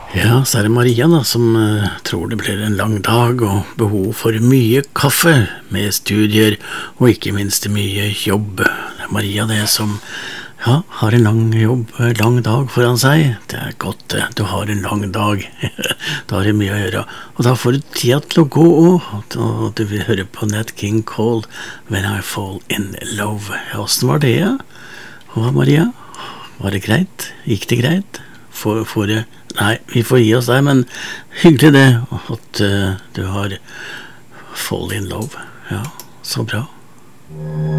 Ja, så er det Maria da, som tror det blir en lang dag og behov for mye kaffe med studier og ikke minst mye jobb. Det er Maria det som har en lang jobb, lang dag foran seg. Det er godt det, du har en lang dag. Da har du mye å gjøre. Og da får du tida til å gå også. Og du vil høre på Nat King Cole, When I Fall in Love. Ja, hvordan var det? Ja? Hva, Maria? Var det greit? Gikk det greit? For det? Nei, vi får gi oss der, men hyggelig det at du har fall in love. Ja, så bra.